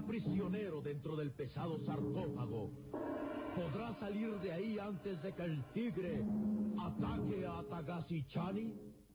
prisionero dentro del pesado sarcófago. ¿Podrá salir de ahí antes de que el tigre ataque a Tagashi Chani?